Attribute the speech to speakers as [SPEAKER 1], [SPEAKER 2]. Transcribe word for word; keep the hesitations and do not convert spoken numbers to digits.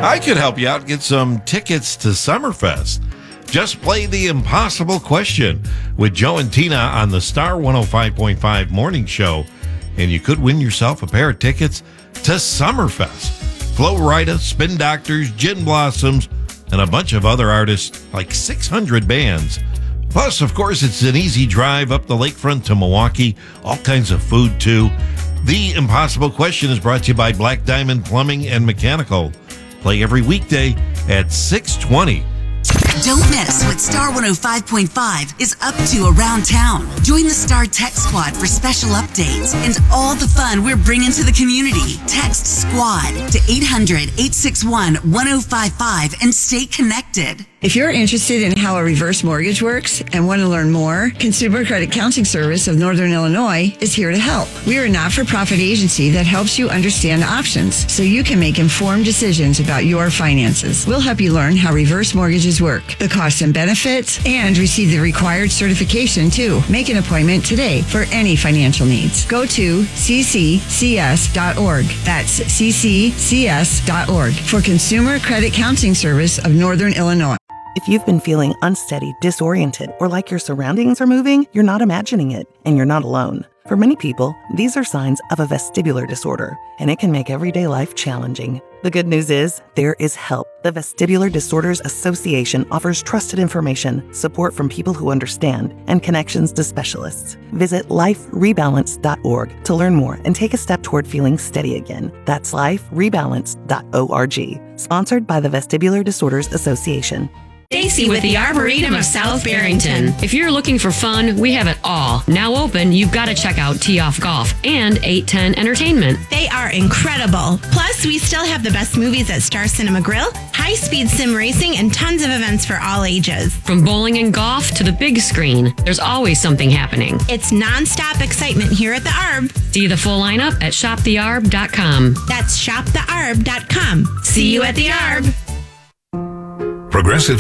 [SPEAKER 1] I could help you out. Get some tickets to Summerfest. Just play the impossible question with Joe and Tina on the Star one oh five point five Morning Show, and you could win yourself a pair of tickets to Summerfest. Flo Rida, Spin Doctors, Gin Blossoms, and a bunch of other artists, like six hundred bands. Plus, of course, it's an easy drive up the lakefront to Milwaukee. All kinds of food, too. The Impossible Question is brought to you by Black Diamond Plumbing and Mechanical. Play every weekday at six twenty.
[SPEAKER 2] Don't miss what Star one oh five point five is up to around town. Join the Star Text Squad for special updates and all the fun we're bringing to the community. Text SQUAD to eight hundred, eight six one, one oh five five and stay connected.
[SPEAKER 3] If you're interested in how a reverse mortgage works and want to learn more, Consumer Credit Counseling Service of Northern Illinois is here to help. We are a not-for-profit agency that helps you understand options so you can make informed decisions about your finances. We'll help you learn how reverse mortgages work, the costs and benefits, and receive the required certification too. Make an appointment today for any financial needs. Go to c c c s dot org. That's c c c s dot org for Consumer Credit Counseling Service of Northern Illinois.
[SPEAKER 4] If you've been feeling unsteady, disoriented, or like your surroundings are moving, you're not imagining it, and you're not alone. For many people, these are signs of a vestibular disorder, and it can make everyday life challenging. The good news is, there is help. The Vestibular Disorders Association offers trusted information, support from people who understand, and connections to specialists. Visit life rebalance dot org to learn more and take a step toward feeling steady again. That's life rebalance dot org. Sponsored by the Vestibular Disorders Association.
[SPEAKER 5] Stacy with the Arboretum of South Barrington. If you're looking for fun, we have it all. Now open, you've got to check out Tee Off Golf and eight ten Entertainment.
[SPEAKER 6] They are incredible. Plus, we still have the best movies at Star Cinema Grill, high-speed sim racing, and tons of events for all ages.
[SPEAKER 5] From bowling and golf to the big screen, there's always something happening.
[SPEAKER 6] It's nonstop excitement here at the Arb.
[SPEAKER 5] See the full lineup at shop the arb dot com.
[SPEAKER 6] That's shop the arb dot com. See you at the Arb.
[SPEAKER 7] Progressive